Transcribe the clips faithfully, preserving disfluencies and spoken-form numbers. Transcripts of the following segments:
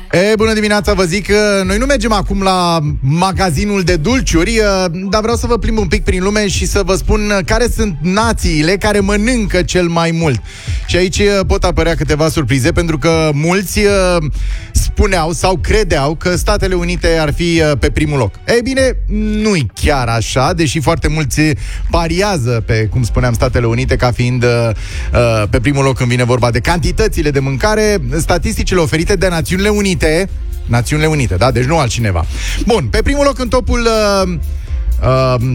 E, bună dimineața, vă zic că noi nu mergem acum la magazinul de dulciuri, dar vreau să vă plimb un pic prin lume și să vă spun care sunt națiile care mănâncă cel mai mult. Și aici pot apărea câteva surprize, pentru că mulți spuneau sau credeau că Statele Unite ar fi pe primul loc. Ei bine, nu-i chiar așa, deși foarte mulți pariază pe, cum spuneam, Statele Unite ca fiind uh, pe primul loc când vine vorba de cantitățile de mâncare. Statisticile oferite de Națiunile Unite, Națiunile Unite, da? Deci nu altcineva. Bun, pe primul loc în topul uh, uh,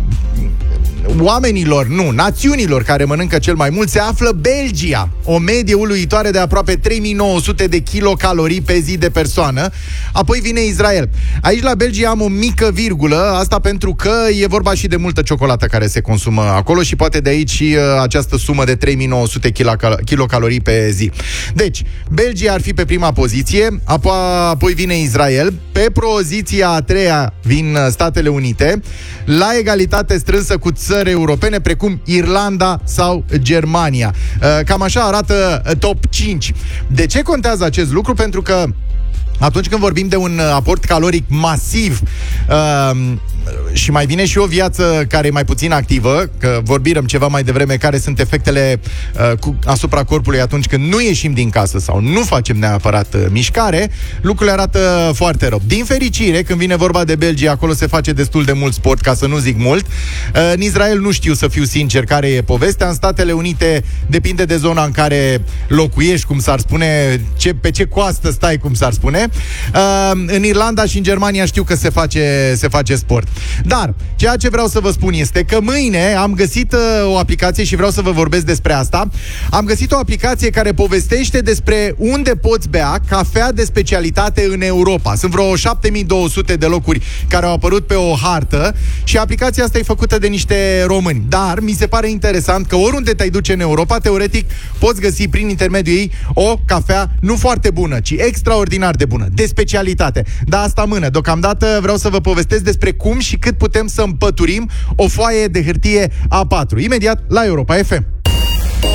oamenilor, nu, națiunilor care mănâncă cel mai mult se află Belgia, o medie uluitoare de aproape trei mii nouă sute de kilocalorii pe zi de persoană. Apoi vine Israel. Aici la Belgia am o mică virgulă, asta pentru că e vorba și de multă ciocolată care se consumă acolo și poate de aici și uh, această sumă de trei mii nouă sute kilocalorii pe zi. Deci, Belgia ar fi pe prima poziție, apoi, apoi vine Israel, pe poziția a treia vin Statele Unite, la egalitate strânsă cu țări europene precum Irlanda sau Germania. Cam așa arată top cinci. De ce contează acest lucru? Pentru că atunci când vorbim de un aport caloric masiv uh, și mai vine și o viață care e mai puțin activă, că vorbim ceva mai devreme care sunt efectele uh, cu, asupra corpului atunci când nu ieșim din casă sau nu facem neapărat uh, mișcare, lucrurile arată foarte rău. Din fericire, când vine vorba de Belgia, acolo se face destul de mult sport, ca să nu zic mult. Uh, în Israel nu știu, să fiu sincer, care e povestea. În Statele Unite depinde de zona în care locuiești, cum s-ar spune, ce, pe ce coastă stai, cum s-ar spune. Uh, în Irlanda și în Germania știu că se face, se face sport. Dar, ceea ce vreau să vă spun este că mâine am găsit uh, o aplicație și vreau să vă vorbesc despre asta. Am găsit o aplicație care povestește despre unde poți bea cafea de specialitate în Europa. Sunt vreo șapte mii două sute de locuri care au apărut pe o hartă și aplicația asta e făcută de niște români. Dar mi se pare interesant că oriunde te-ai duce în Europa, teoretic, poți găsi prin intermediul ei o cafea nu foarte bună, ci extraordinar de bună, de specialitate. Dar asta mână. Deocamdată vreau să vă povestesc despre cum și cât putem să împăturim o foaie de hârtie A patru. Imediat la Europa F M.